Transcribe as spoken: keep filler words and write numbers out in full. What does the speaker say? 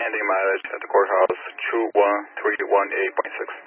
Landing mileage at the courthouse two one three one eight point six.